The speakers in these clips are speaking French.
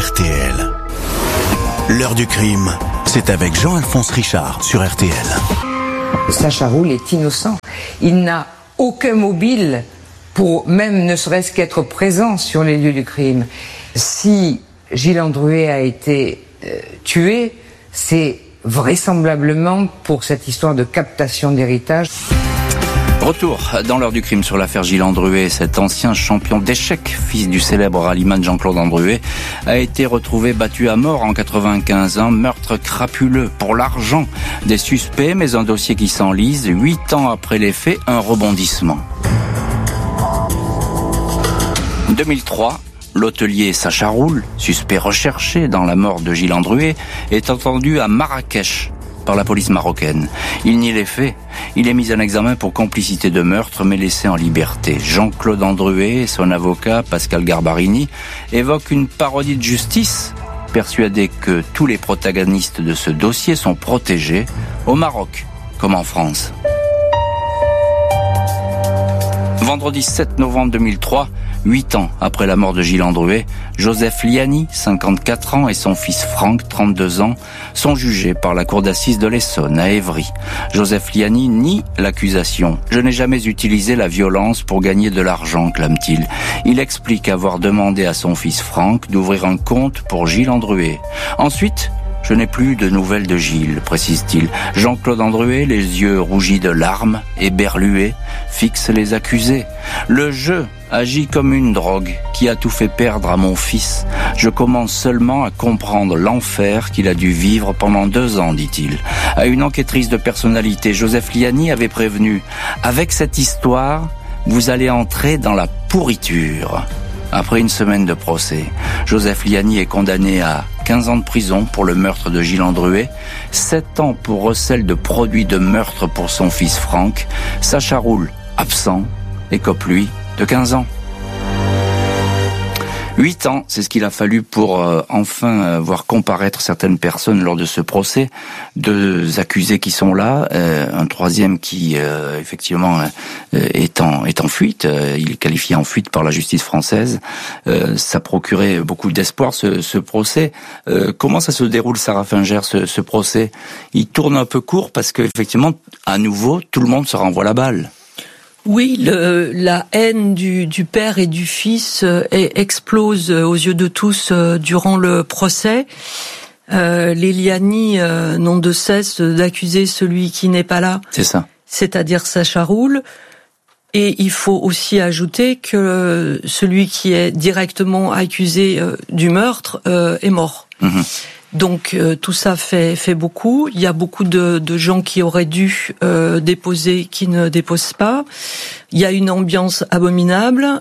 RTL. L'heure du crime, c'est avec Jean-Alphonse Richard sur RTL. Sacha Roul est innocent. Il n'a aucun mobile pour même ne serait-ce qu'être présent sur les lieux du crime. Si Gilles Andruet a été tué, c'est vraisemblablement pour cette histoire de captation d'héritage. Retour dans l'heure du crime sur l'affaire Gilles Andruet. Cet ancien champion d'échecs, fils du célèbre rallyman Jean-Claude Andruet, a été retrouvé battu à mort en 95. Un meurtre crapuleux pour l'argent des suspects, mais un dossier qui s'enlise. 8 ans après les faits, un rebondissement. 2003, l'hôtelier Sacha Roul, suspect recherché dans la mort de Gilles Andruet, est entendu à Marrakech par la police marocaine. Il nie les faits. Il est mis en examen pour complicité de meurtre, mais laissé en liberté. Jean-Claude Andruet et son avocat, Pascal Garbarini, évoquent une parodie de justice, persuadés que tous les protagonistes de ce dossier sont protégés, au Maroc comme en France. Vendredi 7 novembre 2003, 8 ans après la mort de Gilles Andruet, Joseph Liani, 54 ans, et son fils Franck, 32 ans, sont jugés par la cour d'assises de l'Essonne, à Évry. Joseph Liani nie l'accusation. « Je n'ai jamais utilisé la violence pour gagner de l'argent », clame-t-il. Il explique avoir demandé à son fils Franck d'ouvrir un compte pour Gilles Andruet. Ensuite, « Je n'ai plus de nouvelles de Gilles », précise-t-il. Jean-Claude Andruet, les yeux rougis de larmes, éberlué, fixe les accusés. « Le jeu agit comme une drogue qui a tout fait perdre à mon fils. Je commence seulement à comprendre l'enfer qu'il a dû vivre pendant 2 ans, dit-il. » À une enquêtrice de personnalité, Joseph Liani avait prévenu « Avec cette histoire, vous allez entrer dans la pourriture ». Après une semaine de procès, Joseph Liani est condamné à 15 ans de prison pour le meurtre de Gilles Andruet, 7 ans pour recel de produits de meurtre pour son fils Franck. Sacha Roul, absent, écope lui de 15 ans. 8 ans, c'est ce qu'il a fallu pour enfin voir comparaître certaines personnes lors de ce procès. 2 accusés qui sont là, un troisième qui effectivement est en fuite. Il est qualifié en fuite par la justice française. Ça procurait beaucoup d'espoir ce procès. Comment ça se déroule, Sarah Finger, ce procès? Il tourne un peu court parce que effectivement, à nouveau, tout le monde se renvoie la balle. Oui, la haine du père et du fils explose aux yeux de tous durant le procès. Les Liani n'ont de cesse d'accuser celui qui n'est pas là. C'est ça. C'est-à-dire Sacha Roul. Et il faut aussi ajouter que celui qui est directement accusé du meurtre est mort. Mmh. Donc tout ça fait beaucoup. Il y a beaucoup de gens qui auraient dû déposer, qui ne déposent pas. Il y a une ambiance abominable.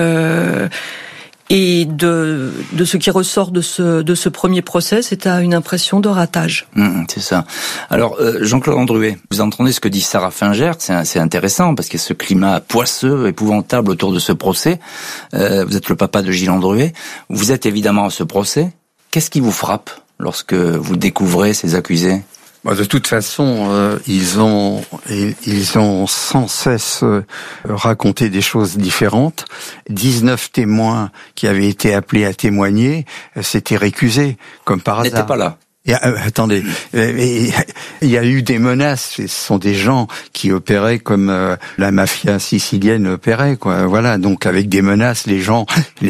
Et de ce qui ressort de ce premier procès, c'est une impression de ratage. C'est ça. Alors Jean-Claude Andruet, vous entendez ce que dit Sarah Finger, c'est intéressant parce qu'il y a ce climat poisseux, épouvantable autour de ce procès. Vous êtes le papa de Gilles Andruet. Vous êtes évidemment à ce procès. Qu'est-ce qui vous frappe lorsque vous découvrez ces accusés? De toute façon, ils ont sans cesse raconté des choses différentes. 19 témoins qui avaient été appelés à témoigner s'étaient récusés, comme par hasard. N'étaient pas là. Attendez, il y a eu des menaces. Ce sont des gens qui opéraient comme la mafia sicilienne opérait, quoi. Voilà, donc avec des menaces, les gens,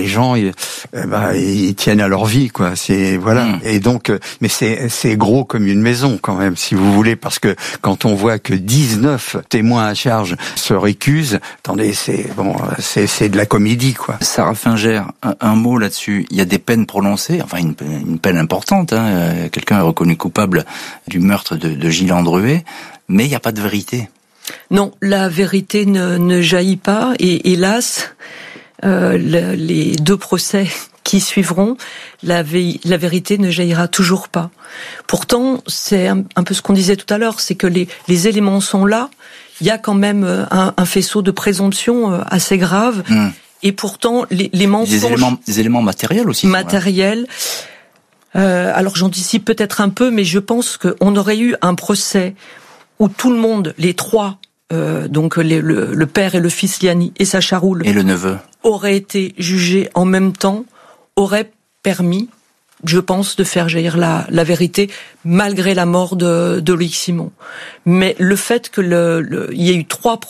ils tiennent à leur vie, quoi. C'est voilà. Et donc, mais c'est gros comme une maison quand même, si vous voulez, parce que quand on voit que 19 témoins à charge se récusent, attendez, c'est de la comédie, quoi. Sarah Finger, un mot là-dessus. Il y a des peines prononcées, enfin une peine importante, hein. Quelqu'un est reconnu coupable du meurtre de Gilles Andruet, mais il n'y a pas de vérité. Non, la vérité ne jaillit pas, et hélas, les 2 procès qui suivront, la vérité ne jaillira toujours pas. Pourtant, c'est un peu ce qu'on disait tout à l'heure, c'est que les éléments sont là, il y a quand même un faisceau de présomption assez grave, et pourtant les mensonges... Des éléments matériels aussi. Matériels. Alors j'anticipe peut-être un peu, mais je pense qu'on aurait eu un procès où tout le monde, les 3, donc le père et le fils Liani et Sacha Roul, et le neveu, auraient été jugés en même temps, aurait permis je pense, de faire jaillir la vérité, malgré la mort de Loïc Simon. Mais le fait que il y ait eu 3